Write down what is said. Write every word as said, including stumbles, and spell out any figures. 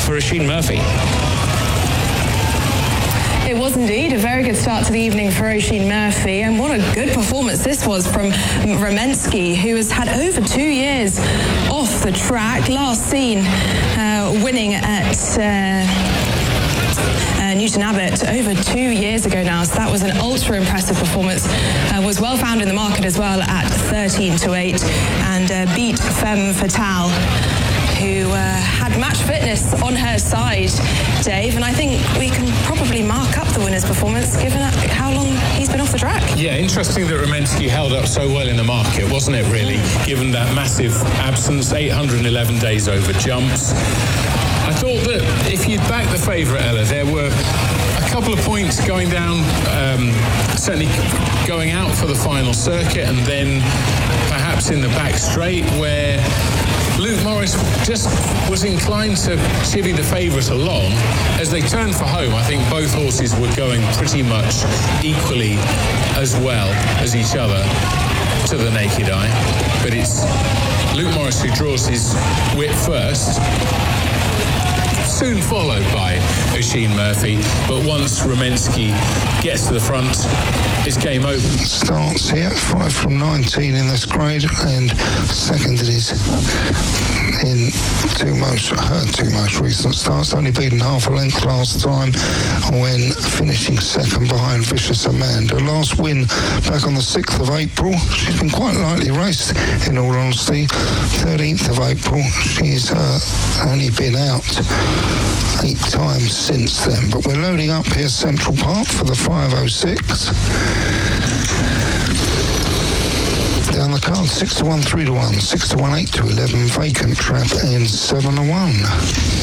for Oisin Murphy. It was indeed a very good start to the evening for Oisin Murphy, and what a good performance this was from Rumensky, who has had over two years off the track. Last seen uh, winning at uh, uh, Newton Abbot over two years ago now, so that was an ultra impressive performance. Uh, was well found in the market as well at thirteen to eight, and uh, beat Femme Fatale, who uh, had match fitness on her side, Dave, and I think we can probably mark up the winner's performance given how long he's been off the track. Yeah, interesting that Rumensky held up so well in the market, wasn't it, really, given that massive absence, eight hundred eleven days over jumps. I thought that if you'd back the favourite, Ella, there were a couple of points going down, um, certainly going out for the final circuit, and then perhaps in the back straight where Luke Morris just was inclined to chivvy the favourite along. As they turned for home, I think both horses were going pretty much equally as well as each other to the naked eye. But it's Luke Morris who draws his whip first, soon followed by Oisin Murphy. But once Rumensky gets to the front, it's game over. Starts here, five from nineteen in this grade, and second is in two most, her two most recent starts, only beaten half a length last time when finishing second behind Vicious Amanda. Last win back on the sixth of April. She's been quite lightly raced, in all honesty. thirteenth of April, she's uh, only been out eight times since then. But we're loading up here Central Park for the five oh six. Down the card, six to one, three to one, six to one, eight to eleven, Vacant Trap, and seven to one.